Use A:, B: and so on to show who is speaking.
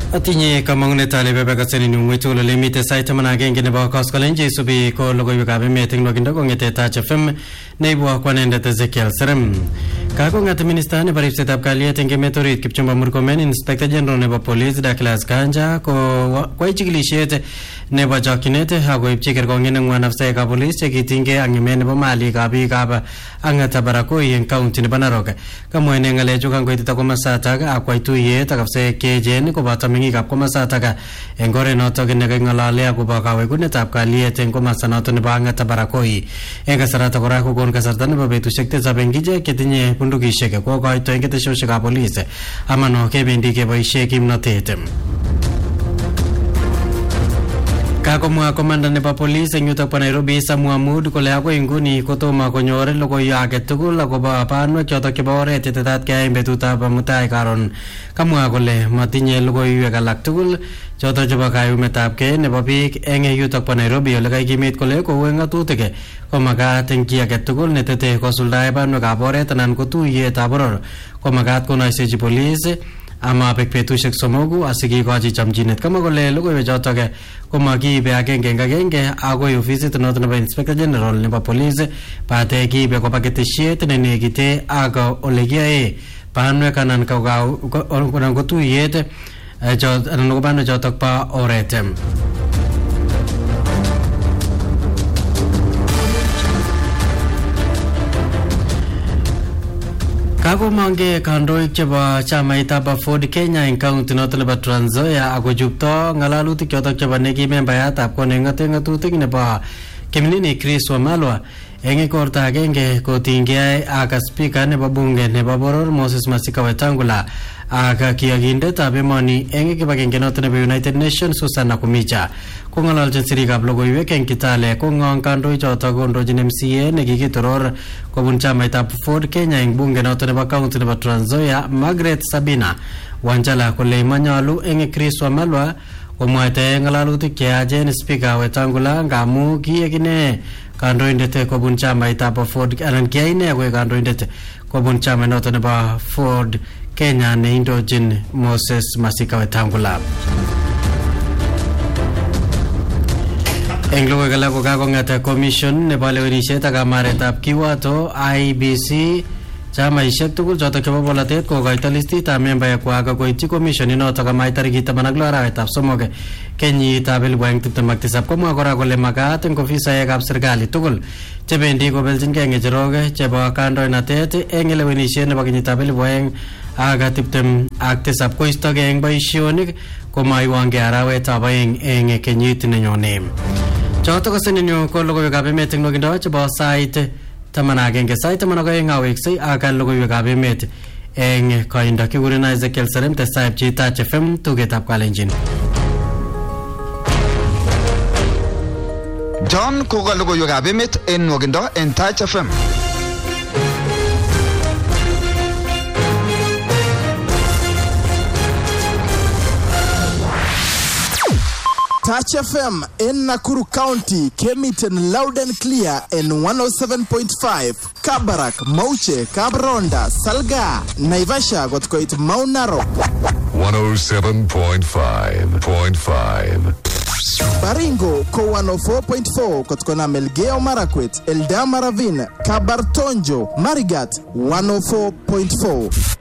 A: Atinye kamangunet ale bebekaseni ni mwitu le limite site managenge ne ba koskolenje subi ko logoiwek ab emet eng nokindo kongete Touch FM neibwa kwanendet Ezekiel Serem. Kakongat minister nebo ripsetab kalyet eng emet orit Kipchumba Murkomen, Inspector General nebo Police Douglas Kanja koyai chikilisiet nebo chokchinet akoibchi kerkong'et neng'wan afsaekab police chekitinygei ak ng'emet nebo malikab biikab Ang'ata Barakoi eng county nebo Narok. Kamwa ine ng'alechu kangoitita komasatak akwai tuyet ak afsaek cheechen koboto meng'ikab komasatak eng oret notok nekang'alale akobo kawekunetab kalyet eng komasta notok nebo Ang'ata Barakoi. Eng kasaratak kora kokon kasarta nebo betusiek tisab eng ichek chetinye bundukisiek kokoito eng ketesiosiekab police amano kebendi keboisie kimnotet. Kakomwa komanda nebo police eng yutok po Nairobi Samu Amud kole akoi nguni kotomo konyor logoiwek age tugul akobo banwek chotok chebo oret chetetat keyai eng betutab mutai karon. Kamwa kole matinye logoiwek alak tugul chotok chebo kayumetabgei nebo biik eng yutok po Nairobi ole kaikimit kole kou eng ng'atutik komakat eng ki age tugul netete kosuldae banwekab oret anan ko tuiyetab boror komakat konoisechi police ama bek betusiek somogu asikikochi chamchinet. Kama kole logoiwek chotok komakiibe agenge eng agenge agoi ofisit notok nebo Inspector General nebo Police bate kiibe koba ketesiet nenekite ak ole kiyae banwek anan ko tuyet anan ko banwek chotok pa oret. Kakomange kandoik chebo chamaitab Ford Kenya eng county notok nebo Trans Nzoia akochupto ng'alalutik chotok chebo neki membayatab koneng'ate ng'atutik nebo Kimilini Chris Wamalwa eng ikorta agenge kotinygei ak speaker nebo bunge nebo boror Moses Masika Wetangula ak kiyakindetab emoni eng kibagenge notok nebo United Nations Susan Nakumicha. Kong'alalchin sirikab logoiwek eng Kitale kong'ong kandoik chotok kondochin MCA nekikitoror kobun chamaitab Ford Kenya eng bunge notok nebo county nebo Trans Nzoia Margaret Sabina Wanjala kole manyalu eng Chris Wamalwa komwaite ng'alalutik cheyachen speaker Wetangula ngamu kiyekine kandoindet kobun chamaitab Ford anan kiyai ine koek kandoindet kobun chamait notok nebo Ford Kenya neindochin Moses Masika Wetangula. Eng logoiwek alak ko kakong'et commission nebo lewenisiet ak kamaretab kiwato IEBC chamaisiek tugul chotok chebo bolotet kokoito listitab membaekwak koityi commission inotok amait tarikit 16 arawetab somok kenyitab 2027. Komwa kora kole makat eng ofisaekab serikali tugul chebendi kobeljingei ng'echerok chebo kandoinatet eng lewenisiet nebo kenyitab 2027 koistogei eng boisionik komaiwangei arawetab 2 eng kenyit nenyone. Chotok koseninyo ko logoiwekab emet eng nokindo chebo sait 11 sait 12 aweksei ak logoiwekab emet eng koindo. Kigurena Ezekiel Serem, testai pchi Touch FM tugetab Kalenjin.
B: John koka logoiwekab emet eng nokindo eng Touch FM.
C: Touch FM in Nakuru County came it in loud and clear in 107.5. Kabarak, Mauche, Kabronda, Salga, Naivasha got quite Mount Narok.
D: 107.5.
C: Baringo, Ko 104.4, Kotkona Melgeo Marakwet, Eldama Ravine, Kabartonjo, Marigat, 104.4.